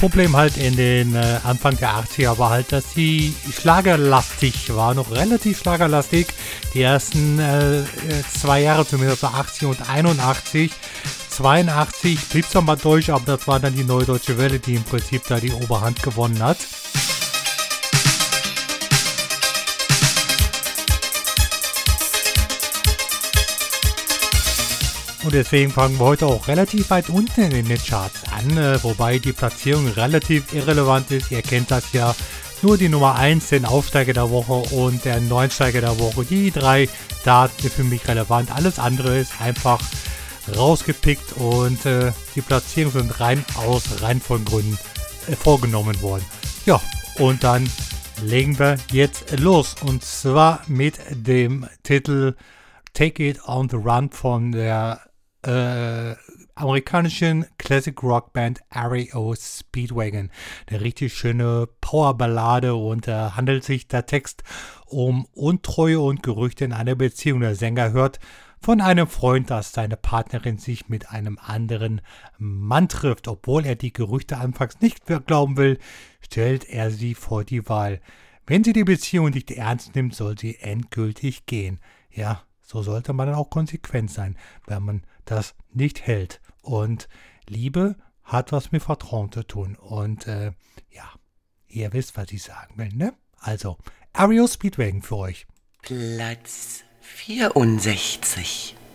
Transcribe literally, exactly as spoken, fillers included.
Problem halt in den äh, Anfang der achtziger war halt, dass sie schlagerlastig war, noch relativ schlagerlastig. Die ersten äh, zwei Jahre zumindest, also achtzig und einundachtzig. zweiundachtzig blieb es nochmal durch, aber das war dann die Neue Deutsche Welle, die im Prinzip da die Oberhand gewonnen hat. Und deswegen fangen wir heute auch relativ weit unten in den Charts an, äh, wobei die Platzierung relativ irrelevant ist. Ihr kennt das ja, nur die Nummer eins, den Aufsteiger der Woche und der Neunsteiger der Woche. Die drei Daten sind für mich relevant. Alles andere ist einfach rausgepickt und äh, die Platzierungen sind rein aus Reihenfolgengründen äh, vorgenommen worden. Ja, und dann legen wir jetzt los. Und zwar mit dem Titel Take It on the Run von der Äh, amerikanischen Classic Rock Band R E O Speedwagon. Eine richtig schöne Powerballade und äh, handelt sich der Text um Untreue und Gerüchte in einer Beziehung. Der Sänger hört von einem Freund, dass seine Partnerin sich mit einem anderen Mann trifft. Obwohl er die Gerüchte anfangs nicht glauben will, stellt er sie vor die Wahl. Wenn sie die Beziehung nicht ernst nimmt, soll sie endgültig gehen. Ja, so sollte man dann auch konsequent sein, wenn man das nicht hält. Und Liebe hat was mit Vertrauen zu tun. Und äh, ja, ihr wisst, was ich sagen will, ne? Also, R E O Speedwagon für euch. Platz vierundsechzig.